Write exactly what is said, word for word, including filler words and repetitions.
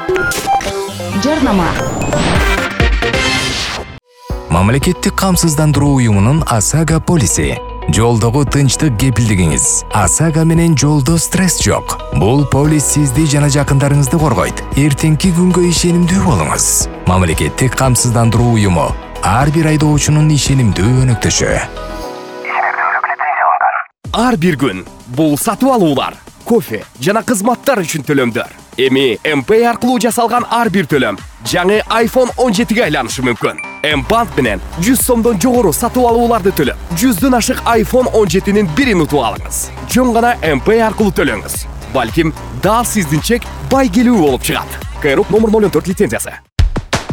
Жарнама. Мамлекеттик камсыздандыруу уюмунун ОСАГО полиси. Жолдогу тынчтык кепилдигиңиз. ОСАГО менен жолдо стресс жок. Бул полис сизди жана жакындарыңызды коргойт. Эртеңки күнгө ишенимдүү болуңуз. Мамлекеттик камсыздандыруу уюму ар бир айдоочунун ишенимдүү өнөктөшү. Ар бир күн бул сатып алуулар, кофе жана кызматтар үчүн төлөмдөр. Эми эм пэй аркылуу жасалган ар бир төлөм жаңы айфон он жетиге айланышы мүмкүн. М-банк менен жүз сомдон жогору сатып алууларды төлөп, жүздөн ашык айфон он жетинин бирин утуп алыңыз. Жөн гана эм пэй аркылуу төлөңүз. Балким дал сиздин чек бай келүү болуп чыгат. Кайрок номер ноль он төрт лицензиясы.